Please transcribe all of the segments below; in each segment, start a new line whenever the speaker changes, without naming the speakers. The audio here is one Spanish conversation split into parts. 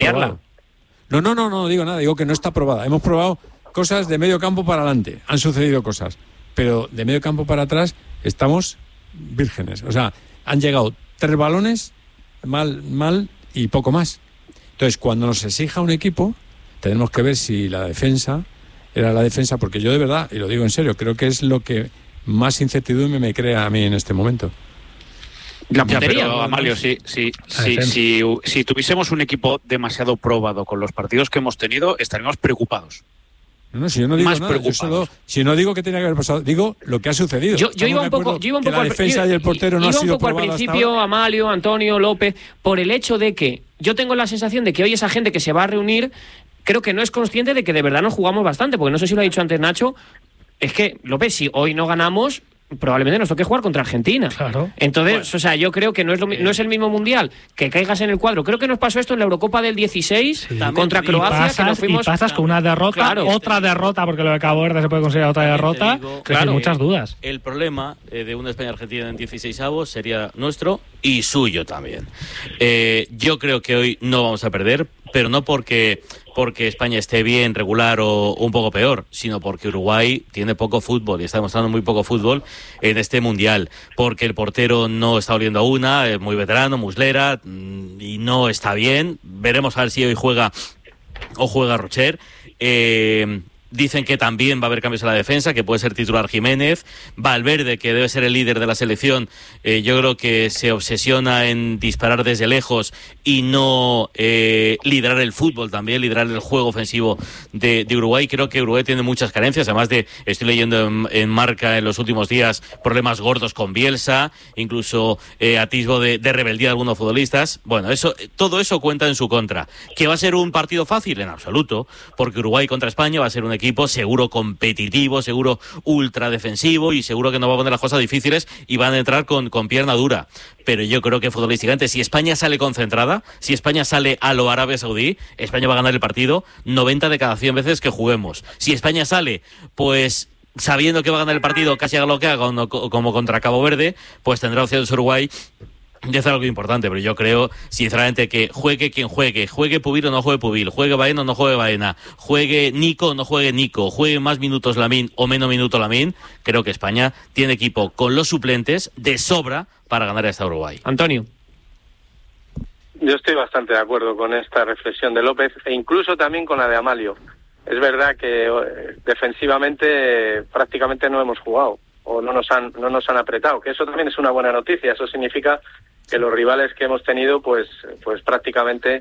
cambiarla.
No digo nada, digo que no está probada. Hemos probado cosas de medio campo para adelante, han sucedido cosas, pero de medio campo para atrás estamos vírgenes. O sea, han llegado 3 balones, mal y poco más. Entonces, cuando nos exija un equipo, tenemos que ver si la defensa era la defensa, porque yo de verdad, y lo digo en serio, creo que es lo que más incertidumbre me crea a mí en este momento.
La puntería, pero, Amalio, si tuviésemos un equipo demasiado probado con los partidos que hemos tenido, estaríamos preocupados.
No, si yo no digo nada, si no digo que tenía que haber pasado, digo lo que ha sucedido.
Yo iba un poco
la defensa y el portero no ha sido probado
al principio, Amalio, Antonio, López, por el hecho de que yo tengo la sensación de que hoy esa gente que se va a reunir, creo que no es consciente de que de verdad nos jugamos bastante, porque no sé si lo ha dicho antes Nacho, es que, López, si hoy no ganamos, probablemente nos toque jugar contra Argentina.
Claro.
Entonces, bueno, o sea, yo creo que no es el mismo mundial que caigas en el cuadro. Creo que nos pasó esto en la Eurocopa del 16 contra Croacia.
Y pasas con una derrota, otra derrota, porque lo de Cabo Verde se puede considerar otra derrota, sin muchas dudas.
El problema de una España-Argentina en 16avos sería nuestro y suyo también. Yo creo que hoy no vamos a perder, pero no porque España esté bien, regular o un poco peor, sino porque Uruguay tiene poco fútbol y está demostrando muy poco fútbol en este mundial, porque el portero no está oliendo a una, es muy veterano, Muslera, y no está bien. Veremos a ver si hoy juega o juega Rocher. Dicen que también va a haber cambios en la defensa, que puede ser titular Jiménez. Valverde, que debe ser el líder de la selección, yo creo que se obsesiona en disparar desde lejos y no liderar el fútbol también, liderar el juego ofensivo de Uruguay. Creo que Uruguay tiene muchas carencias, además de, estoy leyendo en Marca en los últimos días, problemas gordos con Bielsa, incluso atisbo de rebeldía de algunos futbolistas. Bueno, todo eso cuenta en su contra. ¿Que va a ser un partido fácil? En absoluto, porque Uruguay contra España va a ser un equipo seguro competitivo, seguro ultra defensivo y seguro que no va a poner las cosas difíciles y van a entrar con pierna dura. Pero yo creo que futbolísticamente, si España sale concentrada, si España sale a lo Arabia Saudí, España va a ganar el partido 90 de cada 100 veces que juguemos. Si España sale, pues sabiendo que va a ganar el partido casi haga lo que haga, como contra Cabo Verde, pues tendrá opciones Uruguay de hacer algo importante. Pero yo creo sinceramente que juegue quien juegue Pubil o no juegue Pubil, juegue Baena o no juegue Baena, juegue Nico o no juegue Nico, juegue más minutos Lamine o menos minutos Lamine, creo que España tiene equipo con los suplentes de sobra para ganar a esta Uruguay.
Antonio.
Yo estoy bastante de acuerdo con esta reflexión de López e incluso también con la de Amalio. Es verdad que defensivamente prácticamente no hemos jugado o no nos han apretado, que eso también es una buena noticia. Eso significa que los rivales que hemos tenido pues prácticamente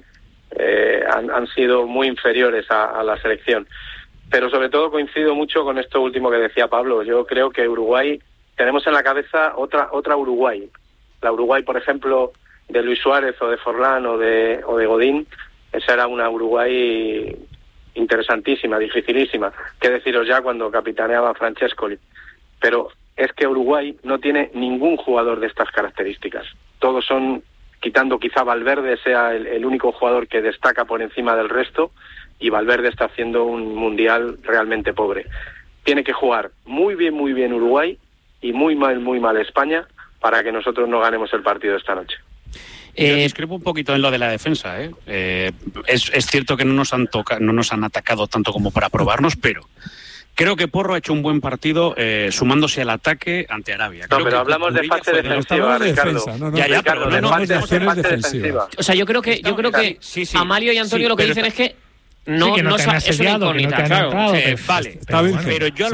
han sido muy inferiores a la selección. Pero sobre todo coincido mucho con esto último que decía Pablo. Yo creo que Uruguay, tenemos en la cabeza otra Uruguay. La Uruguay, por ejemplo, de Luis Suárez o de Forlán o de Godín, esa era una Uruguay interesantísima, dificilísima. Qué deciros ya cuando capitaneaba Francescoli. Pero es que Uruguay no tiene ningún jugador de estas características. Todos son, quitando quizá Valverde sea el único jugador que destaca por encima del resto, y Valverde está haciendo un mundial realmente pobre. Tiene que jugar muy bien Uruguay y muy mal España para que nosotros no ganemos el partido esta noche.
Yo discrepo un poquito en lo de la defensa. Es cierto que no nos han atacado tanto como para probarnos, pero creo que Porro ha hecho un buen partido sumándose al ataque ante Arabia.
No, pero hablamos de fase defensiva, Ricardo.
Ricardo,
de fase defensiva.
O sea, yo creo que sí. Amalio y Antonio lo que dicen es que no es una incógnita, claro.
Vale, pero yo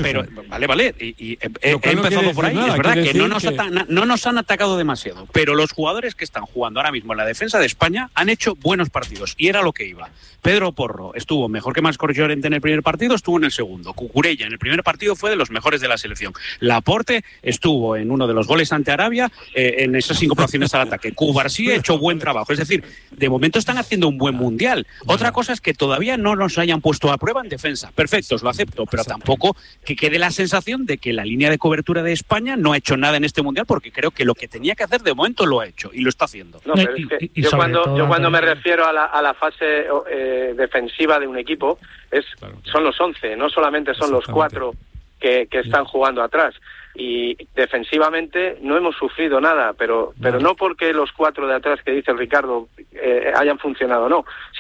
vale. Y he empezado por ahí. Es verdad que no nos han atacado demasiado, pero los jugadores que están jugando ahora mismo en la defensa de España han hecho buenos partidos y era lo que iba. Pedro Porro estuvo mejor que Marcos Llorente en el primer partido, estuvo en el segundo. Cucurella en el primer partido fue de los mejores de la selección. Laporte estuvo en uno de los goles ante Arabia en esas incorporaciones al ataque. Cubarsí ha hecho buen trabajo. Es decir, de momento están haciendo un buen mundial. Otra cosa es que todavía no nos hayan puesto a prueba en defensa. Perfecto, os lo acepto, pero tampoco que quede la sensación de que la línea de cobertura de España no ha hecho nada en este mundial, porque creo que lo que tenía que hacer de momento lo ha hecho y lo está haciendo.
No, pero es que yo cuando me refiero a la fase defensiva de un equipo son los 11, no solamente son los 4 que están jugando atrás. Y defensivamente no hemos sufrido nada, pero no porque los 4 de atrás que dice el Ricardo hayan funcionado, no,